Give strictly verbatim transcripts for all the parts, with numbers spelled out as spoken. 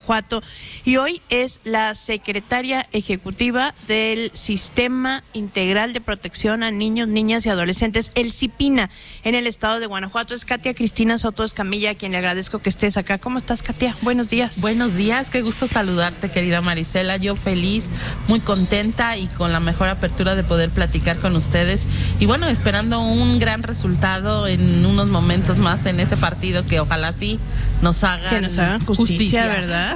Guanajuato, y hoy es la secretaria ejecutiva del Sistema Integral de Protección a Niños, Niñas y Adolescentes, el CIPINA, en el estado de Guanajuato. Es Katia Cristina Soto Escamilla, a quien le agradezco que estés acá. ¿Cómo estás, Katia? Buenos días. Buenos días, qué gusto saludarte, querida Marisela. Yo feliz, muy contenta y con la mejor apertura de poder platicar con ustedes. Y bueno, esperando un gran resultado en unos momentos más en ese partido, que ojalá sí nos hagan, que nos hagan justicia, justicia. ¿Verdad?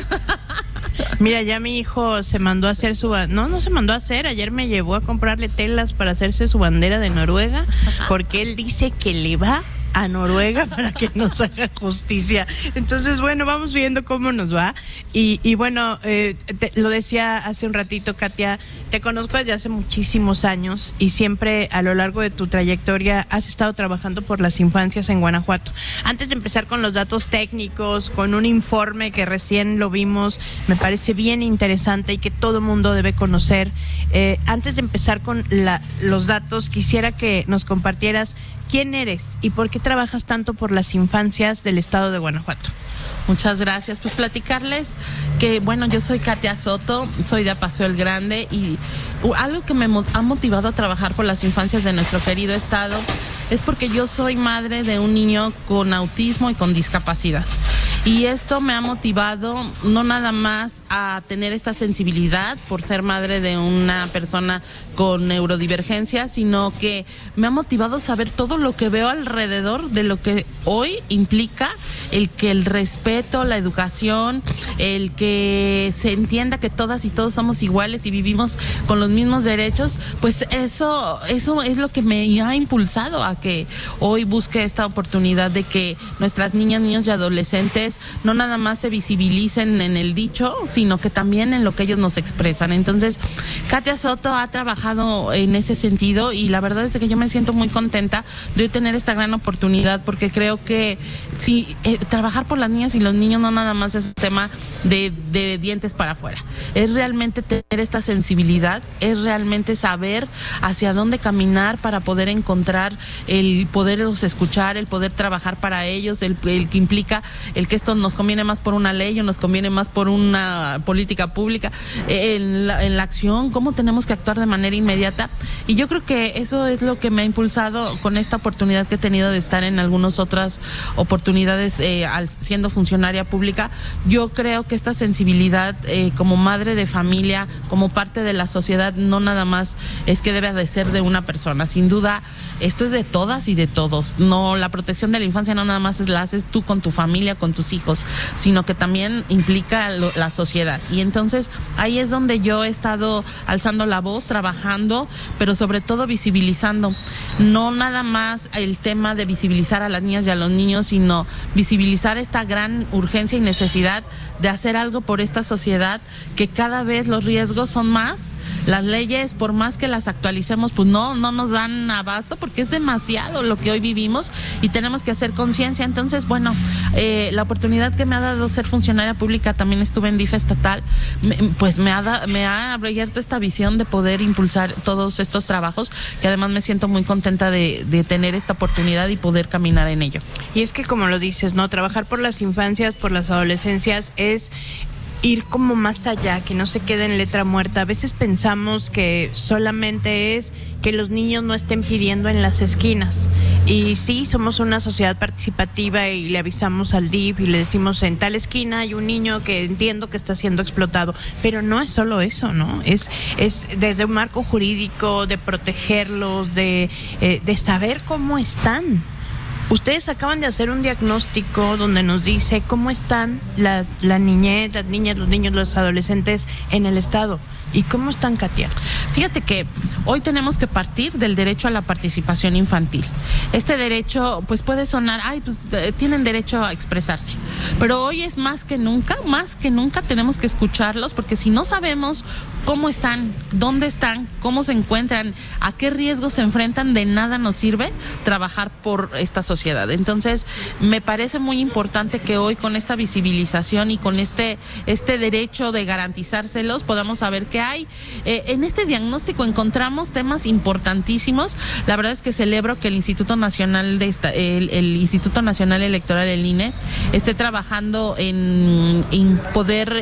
Mira, ya mi hijo se mandó a hacer su... No, no se mandó a hacer. Ayer me llevó a comprarle telas para hacerse su bandera de Noruega, porque él dice que le va a Noruega para que nos haga justicia. Entonces, bueno, vamos viendo cómo nos va. Y, y bueno, eh, te, lo decía hace un ratito, Katia, te conozco desde hace muchísimos años y siempre a lo largo de tu trayectoria has estado trabajando por las infancias en Guanajuato. Antes de empezar con los datos técnicos, con un informe que recién lo vimos, me parece bien interesante y que todo mundo debe conocer. Eh, antes de empezar con la, los datos, quisiera que nos compartieras quién eres y por qué trabajas tanto por las infancias del estado de Guanajuato. Muchas gracias. Pues platicarles que, bueno, yo soy Katia Soto, soy de Apaseo el Grande, y algo que me ha motivado a trabajar por las infancias de nuestro querido estado es porque yo soy madre de un niño con autismo y con discapacidad. Y esto me ha motivado no nada más a tener esta sensibilidad por ser madre de una persona con neurodivergencia, sino que me ha motivado a saber todo lo que veo alrededor de lo que hoy implica el que el respeto, la educación, el que se entienda que todas y todos somos iguales y vivimos con los mismos derechos, pues eso, eso es lo que me ha impulsado a que hoy busque esta oportunidad de que nuestras niñas, niños y adolescentes no nada más se visibilicen en el dicho, sino que también en lo que ellos nos expresan. Entonces, Katia Soto ha trabajado en ese sentido y la verdad es que yo me siento muy contenta de tener esta gran oportunidad, porque creo que si eh, trabajar por las niñas y los niños no nada más es un tema de, de dientes para afuera, es realmente tener esta sensibilidad, es realmente saber hacia dónde caminar para poder encontrar el poderlos escuchar, el poder trabajar para ellos, el, el que implica el que esto nos conviene más por una ley o nos conviene más por una política pública, en la, en la acción, cómo tenemos que actuar de manera inmediata. Y yo creo que eso es lo que me ha impulsado con esta oportunidad que he tenido de estar en algunas otras oportunidades eh, al, siendo funcionaria pública. Yo creo que esta sensibilidad eh, como madre de familia, como parte de la sociedad, no nada más es que debe de ser de una persona. Sin duda, esto es de todas y de todos. No, la protección de la infancia no nada más es la haces tú con tu familia, con tus hijos, sino que también implica lo, la sociedad. Y entonces ahí es donde yo he estado alzando la voz, trabajando, pero sobre todo visibilizando, no nada más el tema de visibilizar a las niñas y a los niños, sino visibilizar esta gran urgencia y necesidad de hacer algo por esta sociedad, que cada vez los riesgos son más. Las leyes, por más que las actualicemos, pues no, no nos dan abasto, porque es demasiado lo que hoy vivimos y tenemos que hacer conciencia. Entonces, bueno, eh, la oportunidad que me ha dado ser funcionaria pública, también estuve en D I F estatal, me, pues me ha, da, me ha abierto esta visión de poder impulsar todos estos trabajos, que además me siento muy contenta de, de tener esta oportunidad y poder caminar en ello. Y es que, como lo dices, ¿no? Trabajar por las infancias, por las adolescencias, es ir como más allá, que no se quede en letra muerta. A veces pensamos que solamente es que los niños no estén pidiendo en las esquinas. Y sí, somos una sociedad participativa y le avisamos al D I F y le decimos: en tal esquina hay un niño que entiendo que está siendo explotado. Pero no es solo eso, ¿no? Es, es desde un marco jurídico, de protegerlos, de, eh, de saber cómo están. Ustedes acaban de hacer un diagnóstico donde nos dice cómo están la, la niñez, las niñas, los niños, los adolescentes en el estado. ¿Y cómo están, Katia? Fíjate que hoy tenemos que partir del derecho a la participación infantil. Este derecho, pues puede sonar, ay, pues eh, tienen derecho a expresarse. Pero hoy es más que nunca, más que nunca tenemos que escucharlos, porque si no sabemos cómo están, dónde están, cómo se encuentran, a qué riesgos se enfrentan, de nada nos sirve trabajar por esta sociedad. Entonces, me parece muy importante que hoy, con esta visibilización y con este, este derecho de garantizárselos, podamos saber qué hay. Eh, en este diagnóstico encontramos temas importantísimos. La verdad es que celebro que el Instituto Nacional de esta, el, el Instituto Nacional Electoral, el I N E, esté trabajando en, en poder